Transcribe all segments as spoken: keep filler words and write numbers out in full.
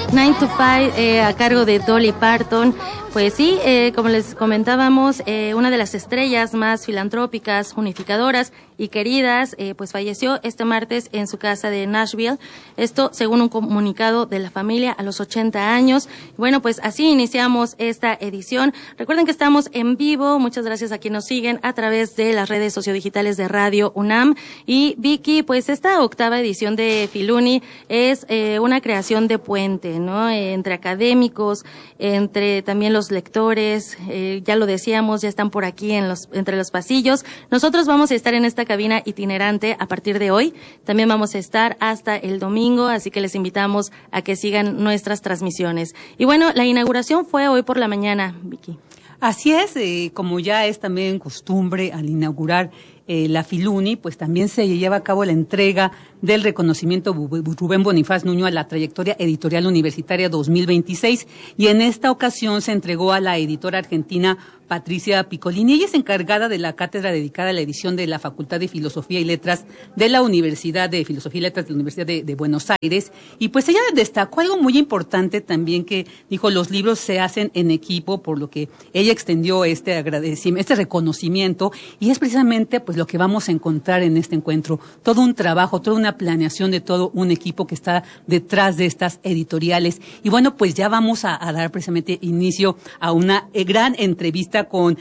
Nine to Five eh, a cargo de Dolly Parton. Pues sí, eh, como les comentábamos, eh, una de las estrellas más filantrópicas, unificadoras y queridas, eh, pues falleció este martes en su casa de Nashville. Esto según un comunicado de la familia a los ochenta años. Bueno, pues así iniciamos esta edición. Recuerden que estamos en vivo. Muchas gracias a quienes nos siguen a través de las redes sociodigitales de Radio UNAM. Y Vicky, pues esta octava edición de Filuni es eh, una creación de puente, ¿no? Eh, entre académicos, entre también los lectores, eh, ya lo decíamos, ya están por aquí en los, entre los pasillos. Nosotros vamos a estar en esta cabina itinerante a partir de hoy. También vamos a estar hasta el domingo, así que les invitamos a que sigan nuestras transmisiones. Y bueno, la inauguración fue hoy por la mañana, Vicky. Así es, eh, como ya es también costumbre al inaugurar eh, la Filuni, pues también se lleva a cabo la entrega del reconocimiento Rubén Bonifaz Nuño a la trayectoria editorial universitaria dos mil veintiséis, y en esta ocasión se entregó a la editora argentina Patricia Piccolini. Ella es encargada de la cátedra dedicada a la edición de la Facultad de Filosofía y Letras de la Universidad de Filosofía y Letras de la Universidad de, de Buenos Aires, y pues ella destacó algo muy importante también, que dijo: los libros se hacen en equipo, por lo que ella extendió este agradecimiento, este reconocimiento, y es precisamente pues lo que vamos a encontrar en este encuentro, todo un trabajo, toda una planeación de todo un equipo que está detrás de estas editoriales. Y bueno, pues ya vamos a, a dar precisamente inicio a una eh, gran entrevista con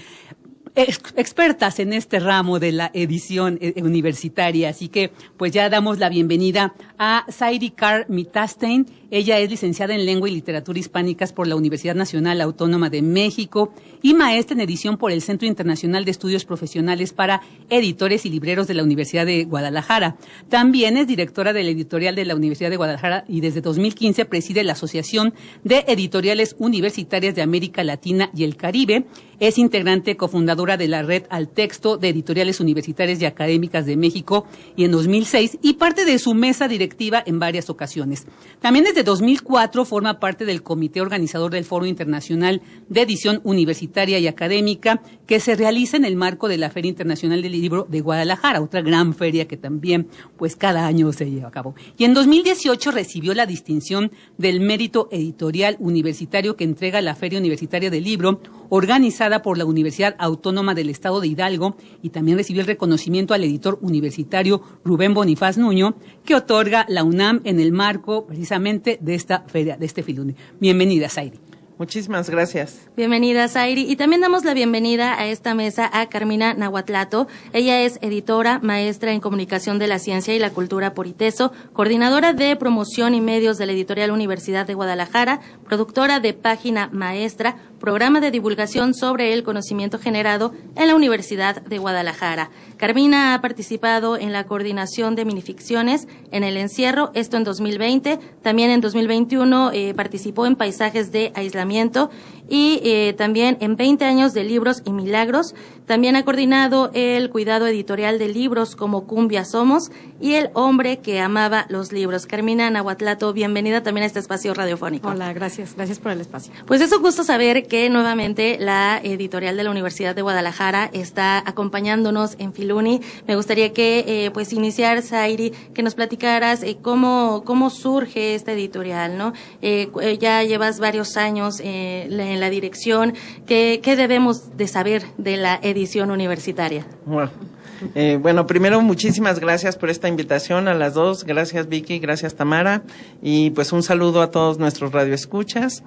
ex expertas en este ramo de la edición eh, universitaria. Así que pues ya damos la bienvenida a Zairi Carr Mitastein. Ella es licenciada en Lengua y Literatura Hispánicas por la Universidad Nacional Autónoma de México y maestra en edición por el Centro Internacional de Estudios Profesionales para Editores y Libreros de la Universidad de Guadalajara. También es directora de la editorial de la Universidad de Guadalajara y desde dos mil quince preside la Asociación de Editoriales Universitarias de América Latina y el Caribe. Es integrante cofundadora de la Red al Texto de Editoriales Universitarias y Académicas de México y en dos mil seis, y parte de su mesa directiva en varias ocasiones. También desde dos mil cuatro forma parte del comité organizador del Foro Internacional de Edición Universitaria y Académica, que se realiza en el marco de la Feria Internacional del Libro de Guadalajara, otra gran feria que también pues cada año se lleva a cabo. Y en dos mil dieciocho recibió la distinción del Mérito Editorial Universitario que entrega la Feria Universitaria del Libro, organizada por la Universidad Autónoma del Estado de Hidalgo, y también recibió el reconocimiento al editor universitario Rubén Bonifaz Nuño, que otorga la UNAM en el marco precisamente de esta feria, de este Filuni. Bienvenida, Zairi. Muchísimas gracias. Bienvenida, Zairi. Y también damos la bienvenida a esta mesa a Carmina Nahuatlato. Ella es editora, maestra en Comunicación de la Ciencia y la Cultura por ITESO, coordinadora de Promoción y Medios de la Editorial Universidad de Guadalajara, productora de Página Maestra, programa de divulgación sobre el conocimiento generado en la Universidad de Guadalajara. Carmina ha participado en la coordinación de minificciones en El Encierro, esto en dos mil veinte. También en dos mil veintiuno eh, participó en Paisajes de Aislamiento y eh, también en veinte años de Libros y Milagros. También ha coordinado el cuidado editorial de libros como Cumbia Somos y El Hombre que Amaba los Libros. Carmina Nahuatlato, bienvenida también a este espacio radiofónico. Hola, gracias, gracias por el espacio. Pues es un gusto saber que nuevamente la editorial de la Universidad de Guadalajara está acompañándonos en Filuni. Me gustaría que eh, pues iniciar, Zairi, que nos platicaras eh, cómo cómo surge esta editorial, ¿no? Eh, ya llevas varios años eh, en la dirección. ¿Qué, qué debemos de saber de la edición universitaria? Bueno, eh, bueno, primero muchísimas gracias por esta invitación a las dos. Gracias, Vicky, gracias, Tamara, y pues un saludo a todos nuestros radioescuchas.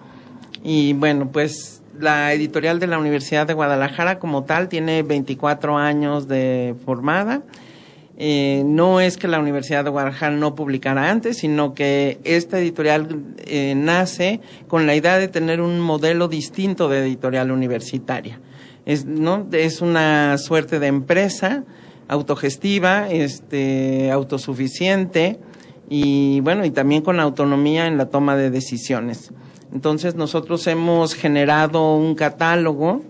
Y bueno, pues la editorial de la Universidad de Guadalajara como tal tiene veinticuatro años de formada. Eh, no es que la Universidad de Guadalajara no publicara antes, sino que esta editorial eh, nace con la idea de tener un modelo distinto de editorial universitaria. Es, ¿no? Es una suerte de empresa autogestiva, este, autosuficiente y bueno, y también con autonomía en la toma de decisiones. Entonces nosotros hemos generado un catálogo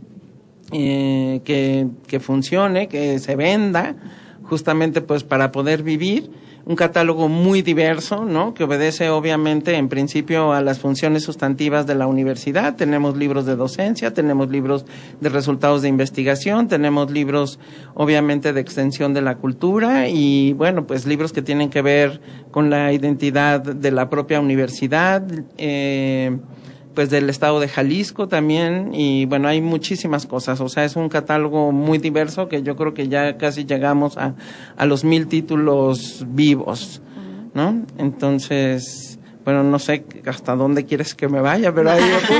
eh, que, que funcione, que se venda, justamente pues para poder vivir, un catálogo muy diverso, ¿no? Que obedece obviamente en principio a las funciones sustantivas de la universidad. Tenemos libros de docencia, tenemos libros de resultados de investigación, tenemos libros obviamente de extensión de la cultura y bueno, pues libros que tienen que ver con la identidad de la propia universidad, eh, pues del estado de Jalisco también, y bueno, hay muchísimas cosas, o sea, es un catálogo muy diverso que yo creo que ya casi llegamos a, a los mil títulos vivos, ¿no? Entonces, bueno, no sé hasta dónde quieres que me vaya, pero ahí...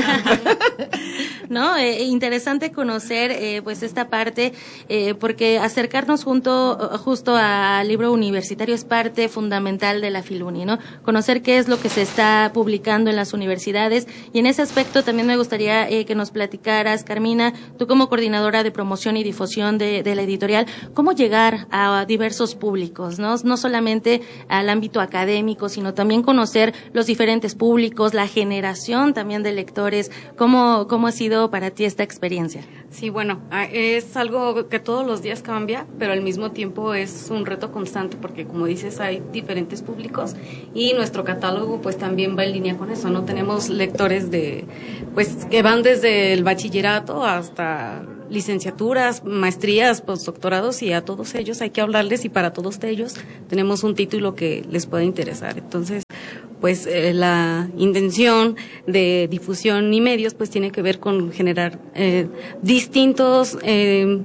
¿No? Eh, interesante conocer eh, pues esta parte, eh, porque acercarnos junto, justo al libro universitario es parte fundamental de la Filuni, ¿no? Conocer qué es lo que se está publicando en las universidades, y en ese aspecto también me gustaría eh, que nos platicaras, Carmina, tú como coordinadora de promoción y difusión de, de la editorial, cómo llegar a diversos públicos, ¿no? No solamente al ámbito académico, sino también conocer los diferentes públicos, la generación también de lectores, cómo, cómo ha sido para ti esta experiencia. Sí, bueno, es algo que todos los días cambia, pero al mismo tiempo es un reto constante porque, como dices, hay diferentes públicos y nuestro catálogo pues también va en línea con eso, ¿no? Tenemos lectores de, pues, que van desde el bachillerato hasta licenciaturas, maestrías, postdoctorados, y a todos ellos hay que hablarles, y para todos ellos tenemos un título que les pueda interesar. Entonces, pues eh, la intención de difusión y medios pues tiene que ver con generar eh, distintos eh,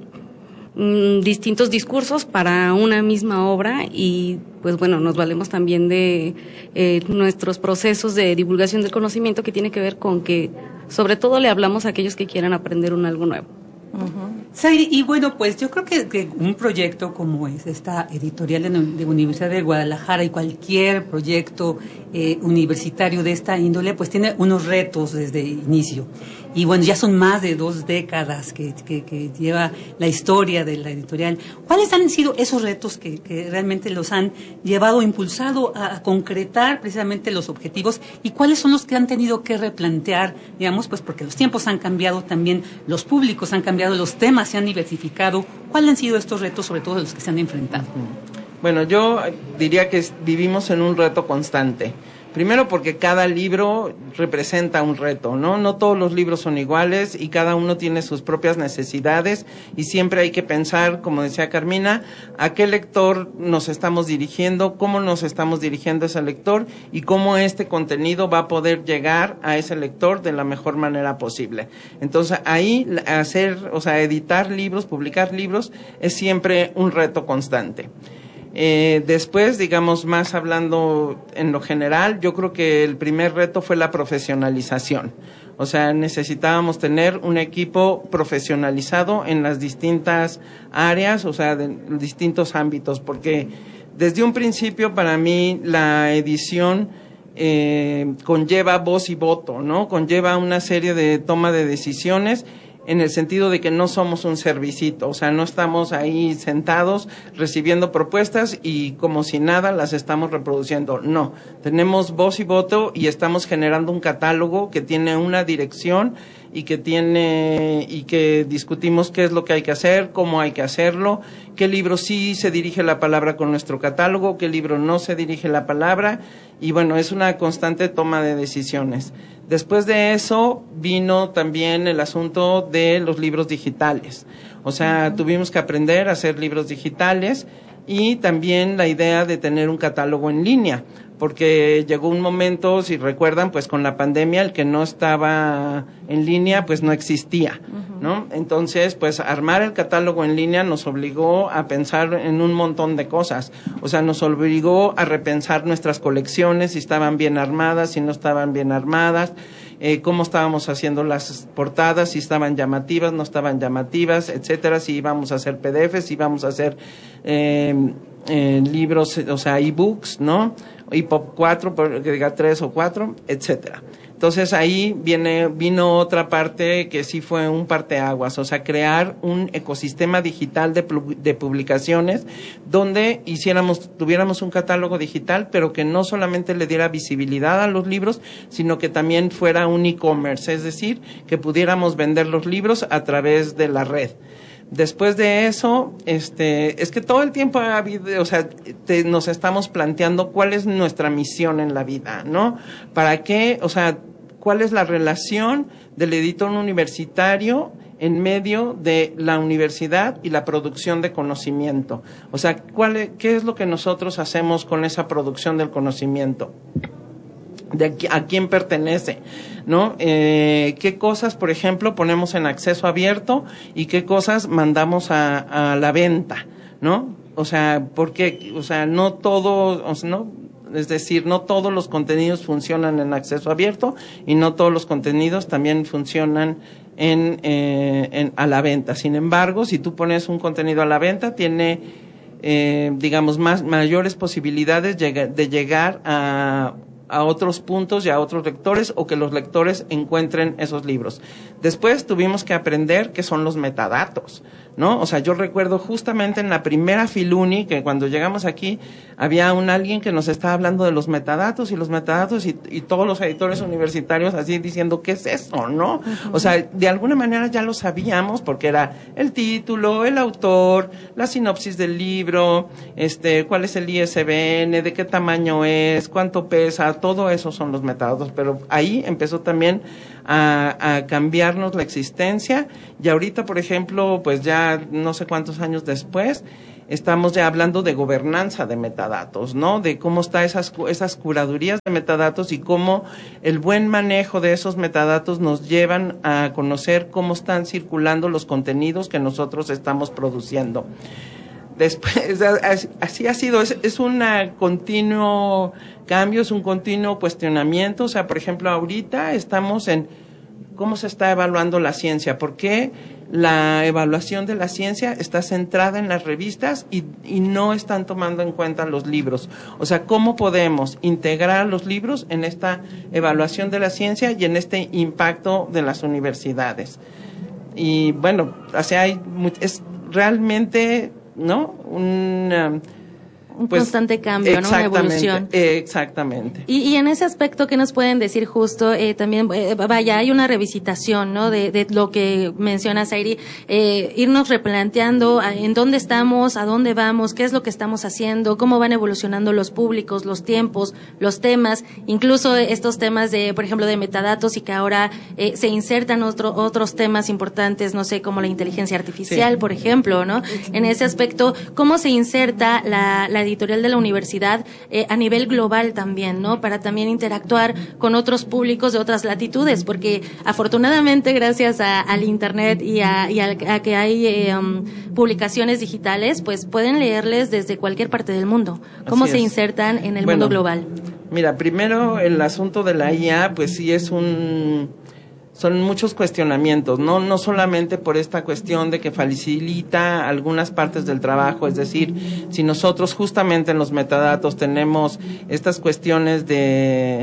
mm, distintos discursos para una misma obra, y pues bueno, nos valemos también de eh, nuestros procesos de divulgación del conocimiento, que tiene que ver con que sobre todo le hablamos a aquellos que quieran aprender un algo nuevo. Uh-huh. Sí, y bueno, pues yo creo que, que un proyecto como es esta editorial de, de Universidad de Guadalajara, y cualquier proyecto eh, universitario de esta índole, pues tiene unos retos desde el inicio. Y bueno, ya son más de dos décadas que, que, que lleva la historia de la editorial. ¿Cuáles han sido esos retos que, que realmente los han llevado, impulsado a, a concretar precisamente los objetivos, y cuáles son los que han tenido que replantear, digamos, pues porque los tiempos han cambiado también, los públicos han cambiado, los temas se han diversificado? ¿Cuáles han sido estos retos, sobre todo los que se han enfrentado? Bueno, yo diría que vivimos en un reto constante. Primero porque cada libro representa un reto, ¿no? No todos los libros son iguales y cada uno tiene sus propias necesidades, y siempre hay que pensar, como decía Carmina, a qué lector nos estamos dirigiendo, cómo nos estamos dirigiendo a ese lector y cómo este contenido va a poder llegar a ese lector de la mejor manera posible. Entonces ahí hacer, o sea, editar libros, publicar libros es siempre un reto constante. Eh, después, digamos, más hablando en lo general, yo creo que el primer reto fue la profesionalización. O sea, necesitábamos tener un equipo profesionalizado en las distintas áreas, o sea, de distintos ámbitos, porque desde un principio para mí la edición eh, conlleva voz y voto, ¿no? Conlleva una serie de toma de decisiones, en el sentido de que no somos un servicito, o sea, no estamos ahí sentados recibiendo propuestas y como si nada las estamos reproduciendo. No, tenemos voz y voto y estamos generando un catálogo que tiene una dirección y que tiene y que discutimos qué es lo que hay que hacer, cómo hay que hacerlo, qué libro sí se dirige la palabra con nuestro catálogo, qué libro no se dirige la palabra, y bueno, es una constante toma de decisiones. Después de eso vino también el asunto de los libros digitales. O sea, uh-huh. tuvimos que aprender a hacer libros digitales, y también la idea de tener un catálogo en línea, porque llegó un momento, si recuerdan, pues con la pandemia el que no estaba en línea pues no existía, uh-huh. ¿no? Entonces, pues armar el catálogo en línea nos obligó a pensar en un montón de cosas. O sea, nos obligó a repensar nuestras colecciones, si estaban bien armadas, si no estaban bien armadas, eh, cómo estábamos haciendo las portadas, si estaban llamativas, no estaban llamativas, etcétera, si íbamos a hacer P D Fs, si íbamos a hacer eh, eh, libros, o sea, ebooks, ¿no? I P O P cuatro, que diga tres o cuatro, etcétera. Entonces ahí viene vino otra parte que sí fue un parteaguas, o sea, crear un ecosistema digital de, de publicaciones donde hiciéramos, tuviéramos un catálogo digital, pero que no solamente le diera visibilidad a los libros, sino que también fuera un e-commerce, es decir, que pudiéramos vender los libros a través de la red. Después de eso, este, es que todo el tiempo ha habido, o sea, te, nos estamos planteando cuál es nuestra misión en la vida, ¿no? ¿Para qué? O sea, ¿cuál es la relación del editor universitario en medio de la universidad y la producción de conocimiento? O sea, ¿cuál es, qué es lo que nosotros hacemos con esa producción del conocimiento? De a quién pertenece, ¿no? Eh, qué cosas, por ejemplo, ponemos en acceso abierto y qué cosas mandamos a, a la venta, ¿no? O sea, porque, o sea, no todo, o sea, no, es decir, no todos los contenidos funcionan en acceso abierto y no todos los contenidos también funcionan en, eh, en a la venta. Sin embargo, si tú pones un contenido a la venta, tiene, eh, digamos, más mayores posibilidades de llegar a a otros puntos y a otros lectores, o que los lectores encuentren esos libros. Después tuvimos que aprender qué son los metadatos, ¿no? O sea, yo recuerdo justamente en la primera Filuni, que cuando llegamos aquí, había un alguien que nos estaba hablando de los metadatos y los metadatos y, y todos los editores universitarios así diciendo, ¿qué es eso, no? Uh-huh. O sea, de alguna manera ya lo sabíamos, porque era el título, el autor, la sinopsis del libro, este, cuál es el I S B N, de qué tamaño es, cuánto pesa, todo eso son los metadatos, pero ahí empezó también a, a cambiarnos la existencia, y ahorita, por ejemplo, pues ya no sé cuántos años después, estamos ya hablando de gobernanza de metadatos, ¿no? De cómo está esas, esas curadurías de metadatos y cómo el buen manejo de esos metadatos nos llevan a conocer cómo están circulando los contenidos que nosotros estamos produciendo. Después, así ha sido, es, es un continuo cambio, es un continuo cuestionamiento. O sea, por ejemplo, ahorita estamos en cómo se está evaluando la ciencia, por qué la evaluación de la ciencia está centrada en las revistas y, y no están tomando en cuenta los libros. O sea, cómo podemos integrar los libros en esta evaluación de la ciencia y en este impacto de las universidades. Y bueno, o sea, hay, es realmente, ¿no? Un, un pues, constante cambio, ¿no? Una evolución. Exactamente. Y, y en ese aspecto, ¿qué nos pueden decir justo? Eh, también, eh, vaya, hay una revisitación, ¿no? De, de lo que mencionas, Airi, eh, irnos replanteando en dónde estamos, a dónde vamos, qué es lo que estamos haciendo, cómo van evolucionando los públicos, los tiempos, los temas, incluso estos temas de, por ejemplo, de metadatos, y que ahora eh, se insertan otro, otros temas importantes, no sé, como la inteligencia artificial, sí, por ejemplo, ¿no? En ese aspecto, ¿cómo se inserta la, la editorial de la universidad eh, a nivel global también, ¿no? Para también interactuar con otros públicos de otras latitudes, porque afortunadamente gracias a, al internet y a, y a, a que hay eh, um, publicaciones digitales, pues pueden leerles desde cualquier parte del mundo. ¿Cómo se insertan en el bueno, mundo global? Mira, primero el asunto de la I A, pues sí es un... son muchos cuestionamientos, no no solamente por esta cuestión de que facilita algunas partes del trabajo, es decir, si nosotros justamente en los metadatos tenemos estas cuestiones de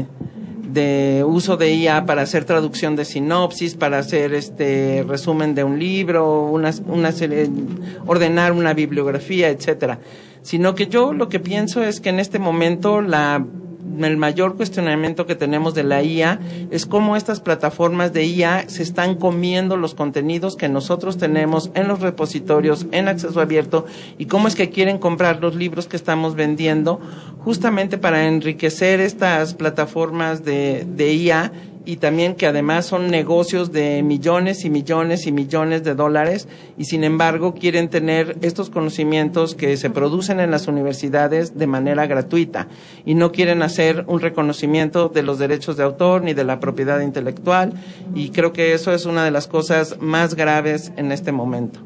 de uso de I A para hacer traducción de sinopsis, para hacer este resumen de un libro, una, una serie, ordenar una bibliografía, etcétera, sino que yo lo que pienso es que en este momento la el mayor cuestionamiento que tenemos de la I A es cómo estas plataformas de I A se están comiendo los contenidos que nosotros tenemos en los repositorios, en acceso abierto, y cómo es que quieren comprar los libros que estamos vendiendo justamente para enriquecer estas plataformas de, de I A, y también que además son negocios de millones y millones y millones de dólares, y sin embargo quieren tener estos conocimientos que se producen en las universidades de manera gratuita, y no quieren hacer un reconocimiento de los derechos de autor ni de la propiedad intelectual, y creo que eso es una de las cosas más graves en este momento.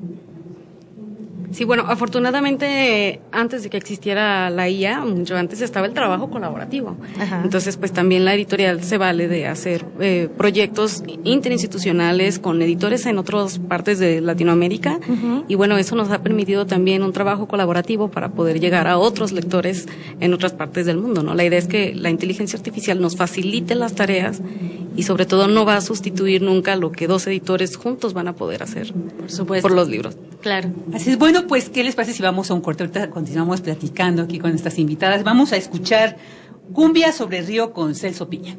Sí, bueno, afortunadamente antes de que existiera la I A, mucho antes estaba el trabajo colaborativo. Ajá. Entonces, pues también la editorial se vale de hacer eh, proyectos interinstitucionales con editores en otras partes de Latinoamérica. Uh-huh. Y bueno, eso nos ha permitido también un trabajo colaborativo para poder llegar a otros lectores en otras partes del mundo, ¿no? La idea es que la inteligencia artificial nos facilite las tareas y sobre todo no va a sustituir nunca lo que dos editores juntos van a poder hacer. Por supuesto. Por los libros. Claro. Así es. Bueno, pues, ¿qué les parece si vamos a un corte? Ahorita continuamos platicando aquí con estas invitadas. Vamos a escuchar Cumbia sobre el río con Celso Piña.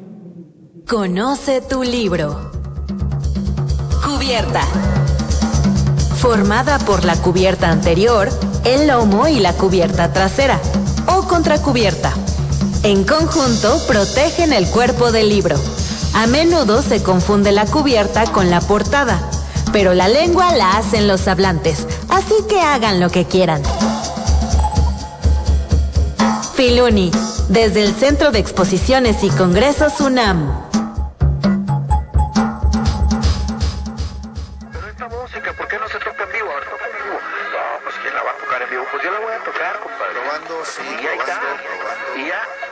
Conoce tu libro. Cubierta. formada por la cubierta anterior, el lomo y la cubierta trasera, o contracubierta. En conjunto, protegen el cuerpo del libro. A menudo se confunde la cubierta con la portada, pero la lengua la hacen los hablantes, así que hagan lo que quieran. Filuni, desde el Centro de Exposiciones y Congresos UNAM. Pero esta música, ¿por qué no se toca en vivo? Ahora toca en vivo. No, pues ¿quién la va a tocar en vivo? Pues yo la voy a tocar, compadre. Probando, sí, y ahí probando, está. probando. Y ya.